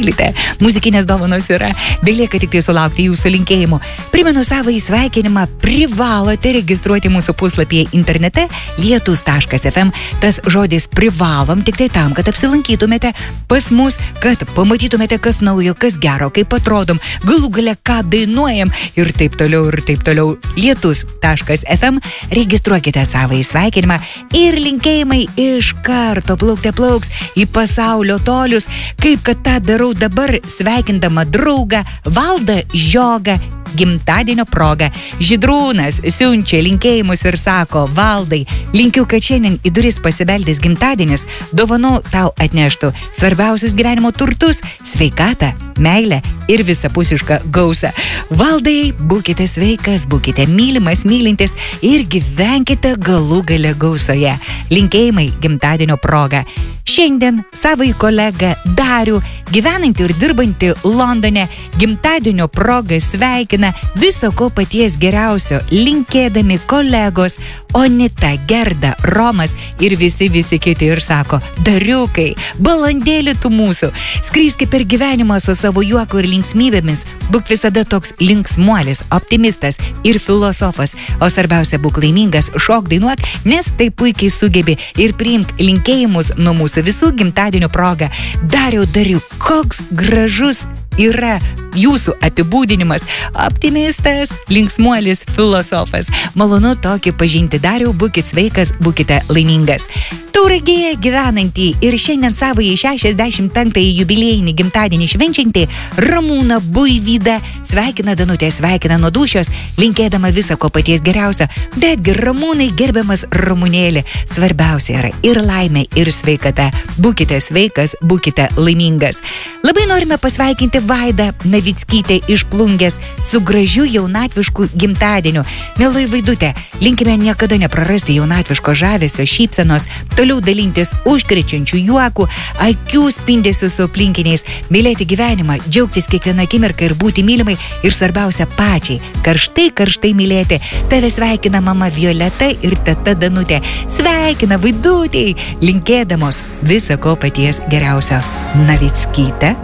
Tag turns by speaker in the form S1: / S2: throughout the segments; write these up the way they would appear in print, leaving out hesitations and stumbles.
S1: mylite. Muzikinės dovanos yra. Belieka tik tai sulaukti jūsų linkėjimų. Primenu, savo įsveikinimą privalote registruoti mūsų puslapyje internete lietus.fm. Tas žodis privalom tik tai tam, kad apsilankytumėte pas mus, kad pamatytumėte, kas naujo, kas gero, kaip atrodom, galų gale ką dainuojam ir taip toliau, ir taip toliau. Lietus.fm. Registruokite savo įsveikinimą ir linkėjimai iš karto plauks į pasaulio tolius, kaip kad tą darau dabar, sveikindama draugą Valdą Žiogą gimtadienio proga. Žydrūnas siunčia linkėjimus ir sako: Valdai, linkiu, kad šiandien į duris pasibeldęs gimtadienis dovanų tau atneštų svarbiausius gyvenimo turtus, sveikatą, meilę ir visapusišką gausą. Valdai, būkite sveikas, būkite mylimas, mylintis ir gyvenkite galų gale gausoje. Linkėjimai gimtadienio proga. Šiandien savai kolegą Darių, gyvenantį ir dirbantį Londone, gimtadienio proga sveikina viso ko paties geriausio, linkėdami kolegos Onita, Gerda, Romas ir visi kiti ir sako: Dariukai, balandėlį tu mūsų, skriski per gyvenimą su savo juoku ir linksmybėmis, būk visada toks linksmuolis, optimistas ir filosofas, o svarbiausia, būk laimingas, šok, dainuok, nes tai puikiai sugebi ir priimk linkėjimus nuo mūsų visų gimtadienio proga. Dariau, koks gražus yra jūsų apibūdinimas. Optimistas, linksmuolis, filosofas. Malonu tokį pažinti. Dariau, būkit sveikas, būkite laimingas. Tauragėje gyvenantį ir šiandien savąjį 65-ąjį jubiliejinį gimtadienį švenčiantį Ramūną Buivydą sveikina Danutė, sveikina nuo dūšios, linkėdama visą ko paties geriausio. Betgi, Ramūnai, gerbiamas Ramūnėlį, svarbiausia yra ir laimė, ir sveikata. Būkite sveikas, būkite laimingas. Labai norime pasveikinti Vaidą Navickytę iš Plungės su gražiu jaunatvišku gimtadieniu. Mieloji Vaidutė, linkime niekada neprarasti jaunatviško žavesio, šypsenos, toliau dalintis užkrečiančių juokų, akių spindesių su aplinkiniais, mylėti gyvenimą, džiaugtis kiekvieną akimirką ir būti mylimai ir svarbiausia pačiai, karštai mylėti. Tave sveikina mama Violeta ir teta Danutė. Sveikina Vaidutei, linkėdamos viso ko paties geriausio. Navickytė,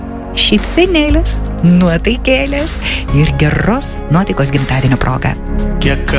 S1: šypsenėlės, nuotaikėlės ir geros nuotaikos gimtadienio proga.
S2: Kiek